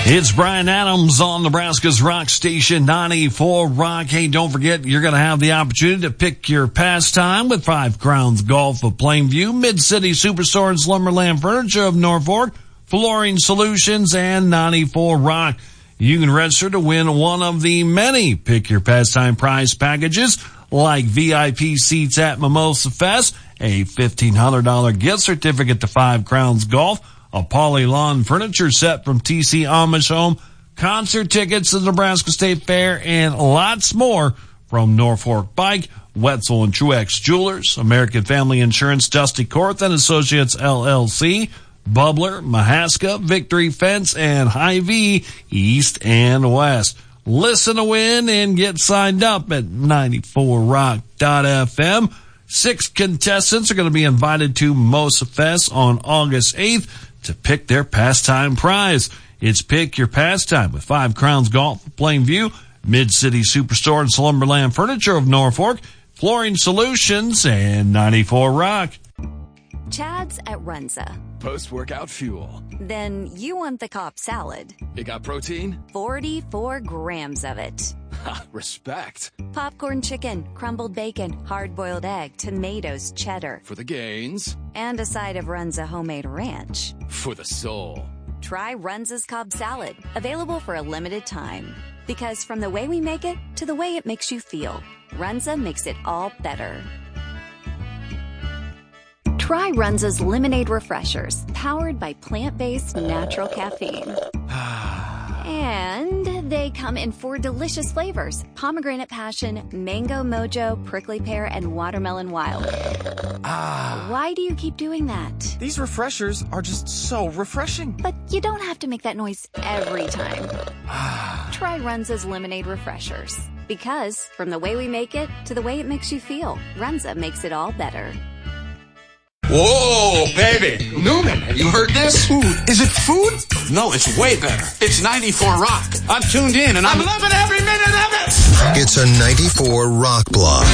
It's Brian Adams on Nebraska's Rock Station 94 Rock. Hey, don't forget, you're going to have the opportunity to pick your pastime with Five Crowns Golf of Plainview, Mid-City Superstore and Slumberland Furniture of Norfolk, Flooring Solutions, and 94 Rock. You can register to win one of the many Pick Your Pastime prize packages like VIP seats at Mimosa Fest, a $1,500 gift certificate to Five Crowns Golf, a Poly Lawn furniture set from TC Amish Home, concert tickets to the Nebraska State Fair, and lots more from Norfolk Bike, Wetzel and Truex Jewelers, American Family Insurance, Dusty Korth and Associates LLC, Bubbler, Mahaska, Victory Fence, and Hy-Vee, East and West. Listen to win and get signed up at 94rock.fm. 6 contestants are going to be invited to Mimosa Fest on August 8th to pick their pastime prize. It's Pick Your Pastime with Five Crowns Golf of Plainview, Mid-City Superstore and Slumberland Furniture of Norfolk, Flooring Solutions, and 94 Rock. Chad's at Runza. Post-workout fuel. Then you want the Cobb salad. It got protein? 44 grams of it. Ha, respect. Popcorn chicken, crumbled bacon, hard-boiled egg, tomatoes, cheddar. For the gains. And a side of Runza homemade ranch. For the soul. Try Runza's Cobb salad, available for a limited time. Because from the way we make it to the way it makes you feel, Runza makes it all better. Try Runza's Lemonade Refreshers, powered by plant-based natural caffeine. And they come in 4 delicious flavors: pomegranate passion, mango mojo, prickly pear, and watermelon wild. Why do you keep doing that? These refreshers are just so refreshing. But you don't have to make that noise every time. Try Runza's Lemonade Refreshers. Because from the way we make it to the way it makes you feel, Runza makes it all better. Whoa, baby. Newman, have you heard this? Food. Is it food? No, it's way better. It's 94 Rock. I'm tuned in and I'm loving every minute of it. It's a 94 Rock block.